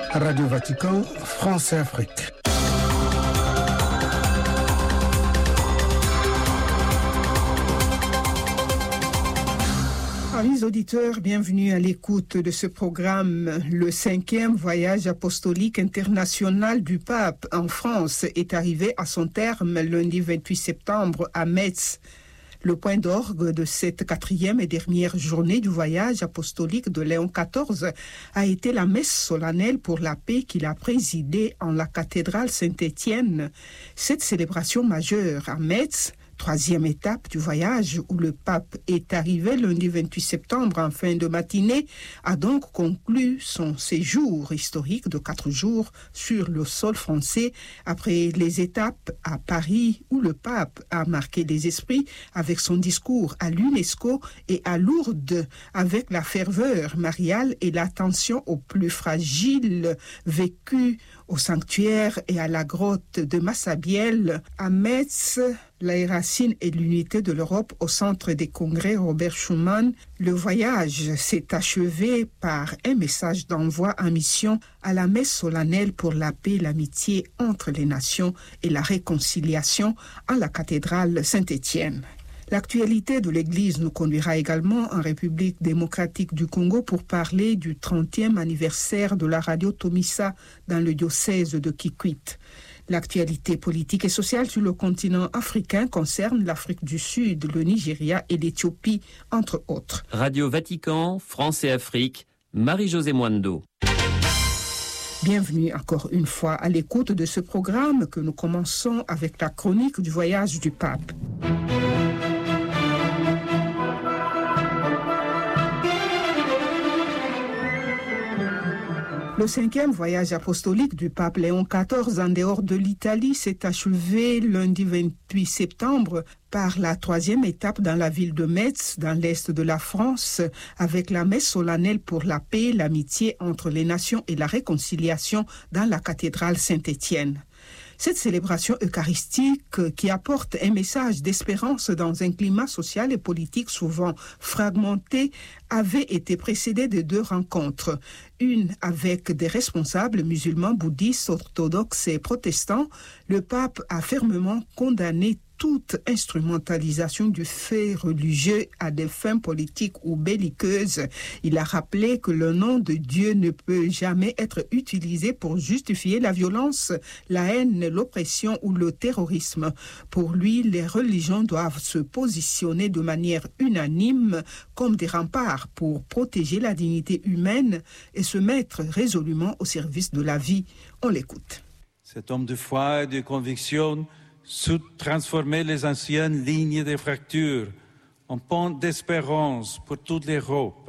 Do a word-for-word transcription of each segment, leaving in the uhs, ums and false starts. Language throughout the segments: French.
Radio Vatican, France et Afrique. Amis auditeurs, bienvenue à l'écoute de ce programme. Le cinquième voyage apostolique international du pape en France est arrivé à son terme lundi vingt-huit septembre à Metz. Le point d'orgue de cette quatrième et dernière journée du voyage apostolique de Léon quatorze a été la messe solennelle pour la paix qu'il a présidée en la cathédrale Saint-Étienne. Cette célébration majeure à Metz, troisième étape du voyage où le pape est arrivé lundi vingt-huit septembre en fin de matinée, a donc conclu son séjour historique de quatre jours sur le sol français après les étapes à Paris où le pape a marqué les esprits avec son discours à l'UNESCO et à Lourdes avec la ferveur mariale et l'attention aux plus fragiles vécus au sanctuaire et à la grotte de Massabielle. À Metz, les racines et l'unité de l'Europe au centre des congrès Robert Schuman, le voyage s'est achevé par un message d'envoi en mission à la messe solennelle pour la paix, l'amitié entre les nations et la réconciliation à la cathédrale Saint-Étienne. L'actualité de l'Église nous conduira également en République démocratique du Congo pour parler du trentième anniversaire de la radio Tomisa dans le diocèse de Kikwit. L'actualité politique et sociale sur le continent africain concerne l'Afrique du Sud, le Nigeria et l'Éthiopie, entre autres. Radio Vatican, France et Afrique, Marie-Josée Mwando. Bienvenue encore une fois à l'écoute de ce programme que nous commençons avec la chronique du voyage du pape. Le cinquième voyage apostolique du pape Léon quatorze en dehors de l'Italie s'est achevé lundi vingt-huit septembre par la troisième étape dans la ville de Metz, dans l'est de la France, avec la messe solennelle pour la paix, l'amitié entre les nations et la réconciliation dans la cathédrale Saint-Étienne. Cette célébration eucharistique qui apporte un message d'espérance dans un climat social et politique souvent fragmenté avait été précédée de deux rencontres. Une avec des responsables musulmans, bouddhistes, orthodoxes et protestants. Le pape a fermement condamné toute instrumentalisation du fait religieux à des fins politiques ou belliqueuses. Il a rappelé que le nom de Dieu ne peut jamais être utilisé pour justifier la violence, la haine, l'oppression ou le terrorisme. Pour lui, les religions doivent se positionner de manière unanime comme des remparts pour protéger la dignité humaine et se mettre résolument au service de la vie. On l'écoute. Cet homme de foi et de conviction sous transformer les anciennes lignes de fractures en pont d'espérance pour toute l'Europe.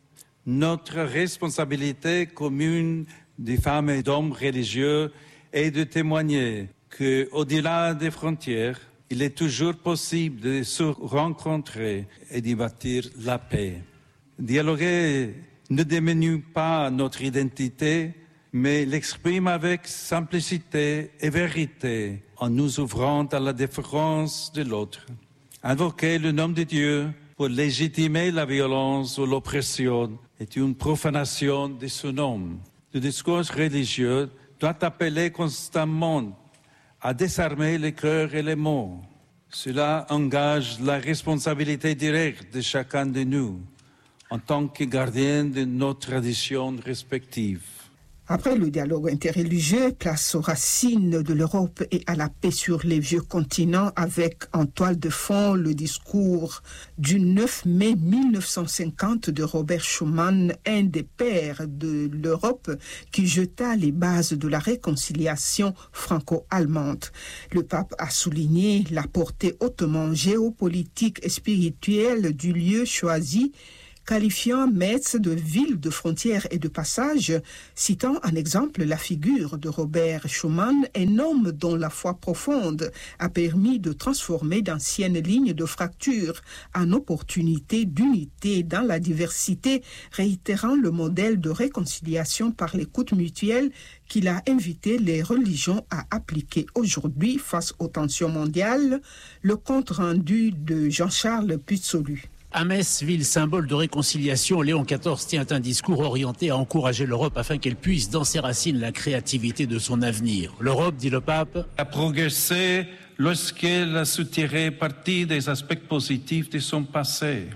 Notre responsabilité commune de femmes et d'hommes religieux est de témoigner qu'au-delà des frontières, il est toujours possible de se rencontrer et d'y bâtir la paix. Dialoguer ne diminue pas notre identité, mais l'exprime avec simplicité et vérité, en nous ouvrant à la différence de l'autre. Invoquer le nom de Dieu pour légitimer la violence ou l'oppression est une profanation de son nom. Le discours religieux doit appeler constamment à désarmer les cœurs et les mots. Cela engage la responsabilité directe de chacun de nous, en tant que gardien de nos traditions respectives. Après le dialogue interreligieux, place aux racines de l'Europe et à la paix sur les vieux continents avec en toile de fond le discours du neuf mai mille neuf cent cinquante de Robert Schuman, un des pères de l'Europe qui jeta les bases de la réconciliation franco-allemande. Le pape a souligné la portée hautement géopolitique et spirituelle du lieu choisi, qualifiant Metz de ville de frontières et de passage, citant en exemple la figure de Robert Schuman, un homme dont la foi profonde a permis de transformer d'anciennes lignes de fracture en opportunités d'unité dans la diversité, réitérant le modèle de réconciliation par l'écoute mutuelle qu'il a invité les religions à appliquer aujourd'hui face aux tensions mondiales. Le compte rendu de Jean-Charles Putsolu. À Metz, ville symbole de réconciliation, Léon quatorze tient un discours orienté à encourager l'Europe afin qu'elle puisse, dans ses racines, la créativité de son avenir. L'Europe, dit le pape, a progressé lorsqu'elle a su tirer parti des aspects positifs de son passé.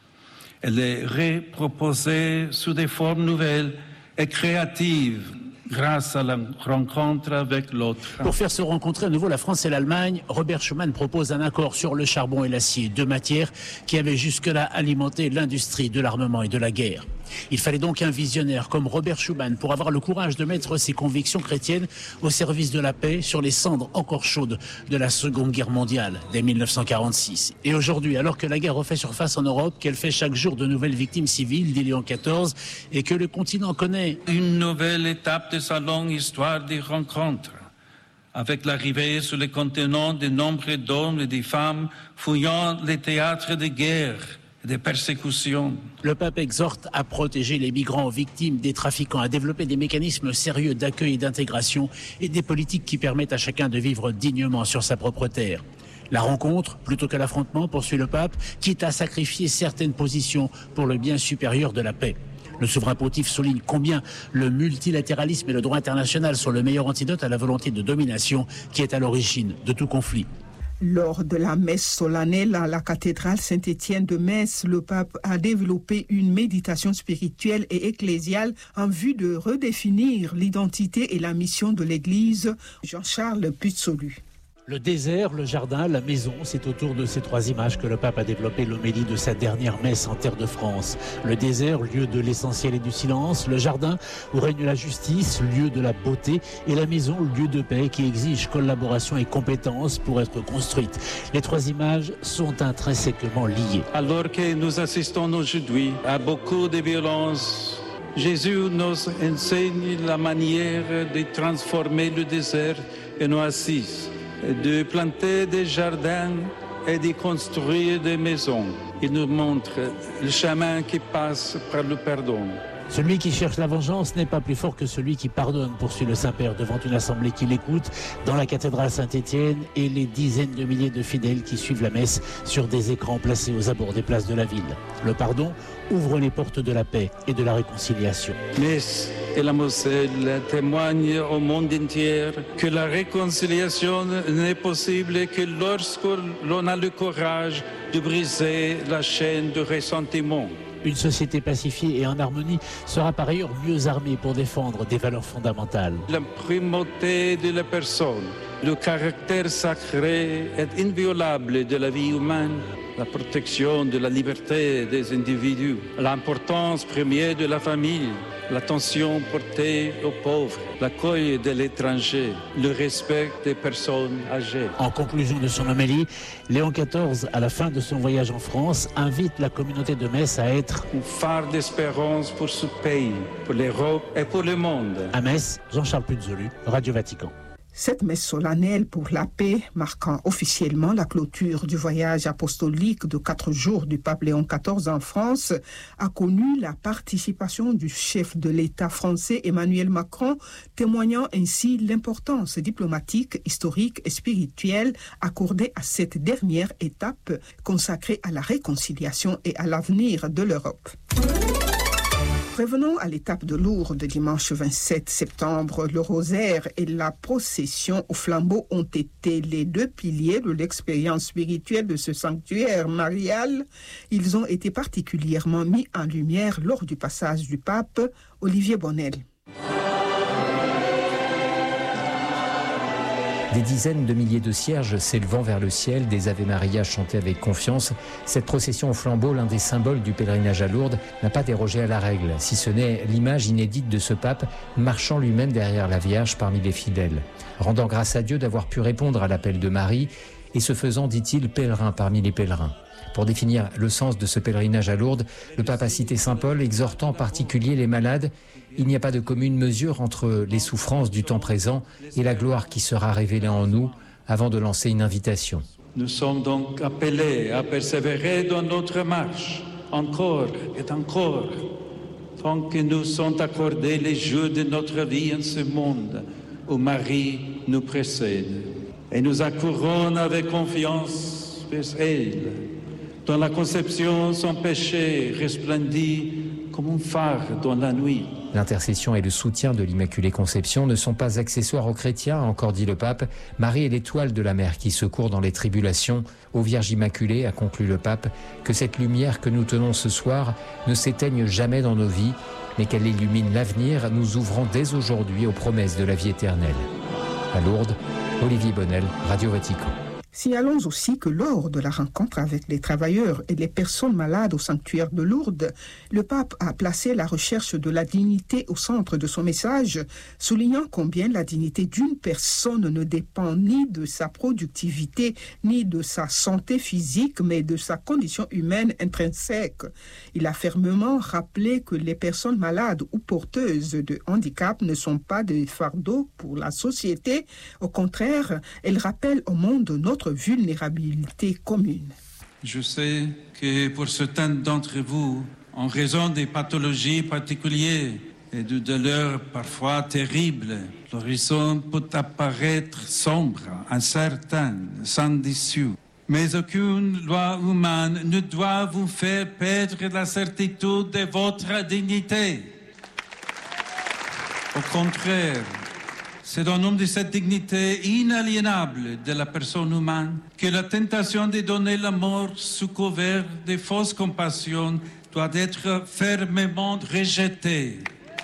Elle est reproposée sous des formes nouvelles et créatives, grâce à la rencontre avec l'autre. Pour faire se rencontrer à nouveau la France et l'Allemagne, Robert Schuman propose un accord sur le charbon et l'acier, deux matières qui avaient jusque-là alimenté l'industrie de l'armement et de la guerre. Il fallait donc un visionnaire comme Robert Schuman pour avoir le courage de mettre ses convictions chrétiennes au service de la paix sur les cendres encore chaudes de la Seconde Guerre mondiale dès mille neuf cent quarante-six. Et aujourd'hui, alors que la guerre refait surface en Europe, qu'elle fait chaque jour de nouvelles victimes civiles, dit Léon quatorze, et que le continent connaît une nouvelle étape de sa longue histoire de rencontres, avec l'arrivée sur le continent de nombreux d'hommes et de femmes fouillant les théâtres de guerre, des persécutions. Le pape exhorte à protéger les migrants victimes des trafiquants, à développer des mécanismes sérieux d'accueil et d'intégration et des politiques qui permettent à chacun de vivre dignement sur sa propre terre. La rencontre, plutôt que l'affrontement, poursuit le pape, quitte à sacrifier certaines positions pour le bien supérieur de la paix. Le souverain pontife souligne combien le multilatéralisme et le droit international sont le meilleur antidote à la volonté de domination qui est à l'origine de tout conflit. Lors de la messe solennelle à la cathédrale Saint-Étienne de Metz, le pape a développé une méditation spirituelle et ecclésiale en vue de redéfinir l'identité et la mission de l'Église. Jean-Charles Putsolu. Le désert, le jardin, la maison, c'est autour de ces trois images que le pape a développé l'homélie de sa dernière messe en terre de France. Le désert, lieu de l'essentiel et du silence. Le jardin, où règne la justice, lieu de la beauté. Et la maison, lieu de paix qui exige collaboration et compétence pour être construite. Les trois images sont intrinsèquement liées. Alors que nous assistons aujourd'hui à beaucoup de violences, Jésus nous enseigne la manière de transformer le désert en oasis, de planter des jardins et de construire des maisons. Il nous montre le chemin qui passe par le pardon. Celui qui cherche la vengeance n'est pas plus fort que celui qui pardonne, poursuit le Saint-Père devant une assemblée qui l'écoute dans la cathédrale Saint-Étienne et les dizaines de milliers de fidèles qui suivent la messe sur des écrans placés aux abords des places de la ville. Le pardon ouvre les portes de la paix et de la réconciliation. Metz et la Moselle témoignent au monde entier que la réconciliation n'est possible que lorsque l'on a le courage de briser la chaîne de ressentiment. Une société pacifiée et en harmonie sera par ailleurs mieux armée pour défendre des valeurs fondamentales. La primauté de la personne, le caractère sacré et inviolable de la vie humaine, la protection de la liberté des individus, l'importance première de la famille, l'attention portée aux pauvres, l'accueil de l'étranger, le respect des personnes âgées. En conclusion de son homélie, Léon quatorze, à la fin de son voyage en France, invite la communauté de Metz à être un phare d'espérance pour ce pays, pour l'Europe et pour le monde. À Metz, Jean-Charles Putzolu, Radio Vatican. Cette messe solennelle pour la paix, marquant officiellement la clôture du voyage apostolique de quatre jours du pape Léon quatorze en France, a connu la participation du chef de l'État français Emmanuel Macron, témoignant ainsi l'importance diplomatique, historique et spirituelle accordée à cette dernière étape consacrée à la réconciliation et à l'avenir de l'Europe. Revenons à l'étape de Lourdes, dimanche vingt-sept septembre. Le rosaire et la procession au flambeau ont été les deux piliers de l'expérience spirituelle de ce sanctuaire marial. Ils ont été particulièrement mis en lumière lors du passage du pape Olivier Bonnel. Des dizaines de milliers de cierges s'élevant vers le ciel, des Ave Maria chantés avec confiance, cette procession au flambeau, l'un des symboles du pèlerinage à Lourdes, n'a pas dérogé à la règle, si ce n'est l'image inédite de ce pape marchant lui-même derrière la Vierge parmi les fidèles, rendant grâce à Dieu d'avoir pu répondre à l'appel de Marie et se faisant, dit-il, pèlerin parmi les pèlerins. Pour définir le sens de ce pèlerinage à Lourdes, le pape a cité saint Paul, exhortant en particulier les malades. Il n'y a pas de commune mesure entre les souffrances du temps présent et la gloire qui sera révélée en nous, avant de lancer une invitation. Nous sommes donc appelés à persévérer dans notre marche, encore et encore, tant que nous sont accordés les jours de notre vie en ce monde où Marie nous précède. Et nous accourons avec confiance vers elle, Dans la conception, son péché resplendit comme un phare dans la nuit. L'intercession et le soutien de l'Immaculée Conception ne sont pas accessoires aux chrétiens, a encore dit le pape. Marie est l'étoile de la mer qui secourt dans les tribulations. Ô Vierge Immaculée, a conclu le pape, que cette lumière que nous tenons ce soir ne s'éteigne jamais dans nos vies, mais qu'elle illumine l'avenir, nous ouvrant dès aujourd'hui aux promesses de la vie éternelle. À Lourdes, Olivier Bonnel, Radio Vatican. Signalons aussi que lors de la rencontre avec les travailleurs et les personnes malades au sanctuaire de Lourdes, le pape a placé la recherche de la dignité au centre de son message, soulignant combien la dignité d'une personne ne dépend ni de sa productivité, ni de sa santé physique, mais de sa condition humaine intrinsèque. Il a fermement rappelé que les personnes malades ou porteuses de handicap ne sont pas des fardeaux pour la société. Au contraire, elles rappellent au monde notre vulnérabilité commune. Je sais que pour certains d'entre vous, en raison des pathologies particulières et de douleurs parfois terribles, l'horizon peut apparaître sombre, incertain, sans issue. Mais aucune loi humaine ne doit vous faire perdre la certitude de votre dignité. Au contraire, c'est au nom de cette dignité inaliénable de la personne humaine que la tentation de donner la mort sous couvert de fausses compassions doit être fermement rejetée.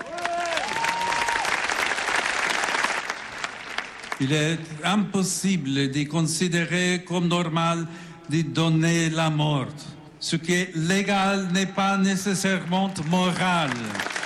Il est impossible de considérer comme normal de donner la mort. Ce qui est légal n'est pas nécessairement moral.